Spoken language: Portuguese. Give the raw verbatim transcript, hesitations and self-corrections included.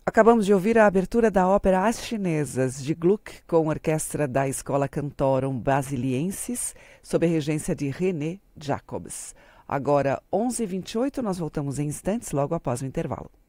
Acabamos de ouvir a abertura da ópera As Chinesas, de Gluck, com a orquestra da Escola Cantorum Basiliensis, sob a regência de René Jacobs. Agora, onze e vinte e oito, nós voltamos em instantes, logo após o intervalo.